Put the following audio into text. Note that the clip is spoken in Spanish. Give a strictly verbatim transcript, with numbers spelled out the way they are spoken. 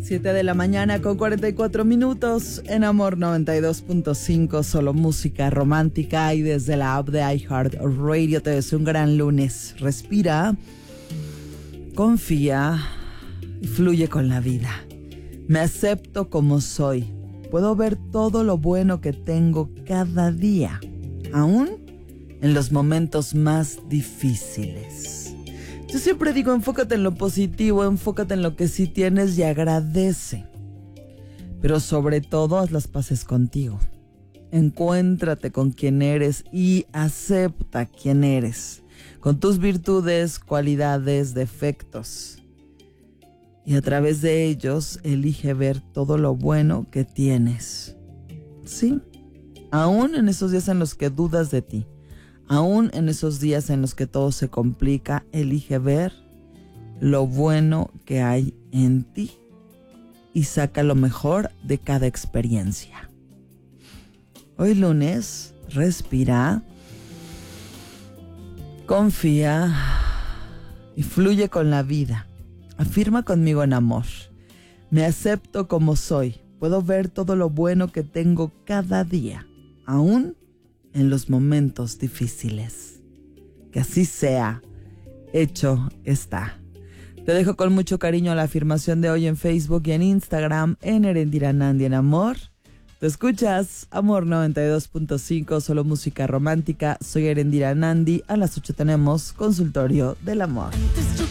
siete de la mañana con cuarenta y cuatro minutos en Amor noventa y dos punto cinco, solo música romántica, y desde la app de iHeartRadio te deseo un gran lunes. Respira, confía y fluye con la vida. Me acepto como soy. Puedo ver todo lo bueno que tengo cada día, aún en los momentos más difíciles. Yo siempre digo, enfócate en lo positivo, enfócate en lo que sí tienes y agradece. Pero sobre todo, haz las paces contigo. Encuéntrate con quien eres y acepta quién eres, con tus virtudes, cualidades, defectos. Y a través de ellos, elige ver todo lo bueno que tienes. Sí, aún en esos días en los que dudas de ti. Aún en esos días en los que todo se complica, elige ver lo bueno que hay en ti y saca lo mejor de cada experiencia. Hoy lunes, respira, confía y fluye con la vida. Afirma conmigo en amor. Me acepto como soy. Puedo ver todo lo bueno que tengo cada día, aún en los momentos difíciles. Que así sea. Hecho está. Te dejo con mucho cariño la afirmación de hoy en Facebook y en Instagram, en Erendira Nandi en Amor. Te escuchas Amor noventa y dos punto cinco, solo música romántica. Soy Erendira Nandi. A las ocho tenemos Consultorio del Amor.